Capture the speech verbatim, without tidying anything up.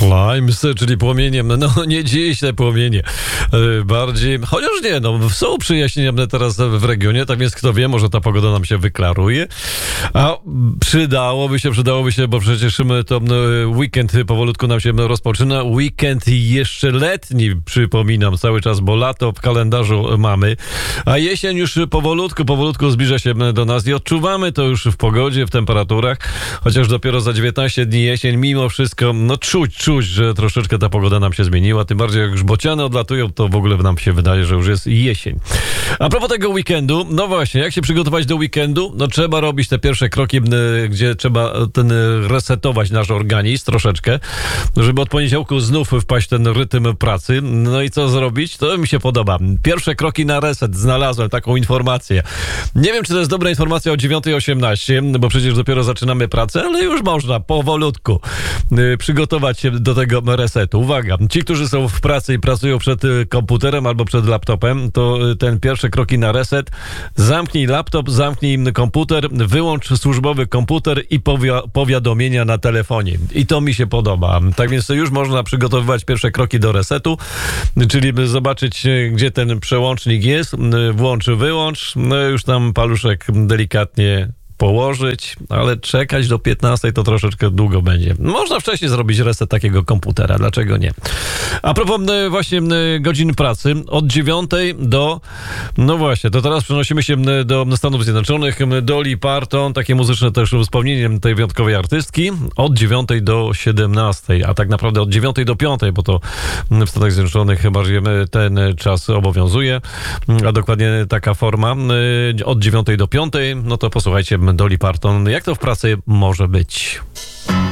Flames, czyli płomieniem, no nie dziś te płomienie, bardziej, chociaż nie, no są przyjaśnienia teraz w regionie, tak więc kto wie, może ta pogoda nam się wyklaruje, a przydałoby się, przydałoby się, bo przecież my to weekend powolutku nam się rozpoczyna, weekend jeszcze letni, przypominam cały czas, bo lato w kalendarzu mamy, a jesień już powolutku, powolutku zbliża się do nas i odczuwamy to już w pogodzie, w temperaturach, chociaż dopiero za dziewiętnaście dni jesień, mimo wszystko, no czuć, czuć, że troszeczkę ta pogoda nam się zmieniła, tym bardziej jak już bociany odlatują, to w ogóle nam się wydaje, że już jest jesień. A propos tego weekendu, no właśnie, jak się przygotować do weekendu? No trzeba robić te pierwsze kroki, gdzie trzeba ten resetować nasz organizm troszeczkę, żeby od poniedziałku znów wpaść w ten rytm pracy. No i co zrobić? To mi się podoba. Pierwsze kroki na reset. Znalazłem taką informację. Nie wiem, czy to jest dobra informacja o dziewiąta osiemnaście, bo przecież dopiero zaczynamy pracę, ale już można powolutku przygotować się do tego resetu. Uwaga, ci, którzy są w pracy i pracują przed komputerem albo przed laptopem, to ten pierwsze kroki na reset. Zamknij laptop, zamknij komputer, wyłącz służbowy komputer i powia- powiadomienia na telefonie. I to mi się podoba. Tak więc już można przygotowywać pierwsze kroki do resetu, czyli by zobaczyć, gdzie ten przełącznik jest, włącz, wyłącz, no już tam paluszek delikatnie położyć, ale czekać do piętnastej to troszeczkę długo będzie. Można wcześniej zrobić reset takiego komputera, dlaczego nie? A propos właśnie godzin pracy, od dziewiątej do, no właśnie, to teraz przenosimy się do Stanów Zjednoczonych, Dolly Parton, takie muzyczne też wspomnienie tej wyjątkowej artystki, od dziewiątej do siedemnastej, a tak naprawdę od dziewiątej do piątej, bo to w Stanach Zjednoczonych bardziej ten czas obowiązuje, a dokładnie taka forma, od dziewiątej do piątej, no to posłuchajcie Dolly Parton, jak to w pracy może być.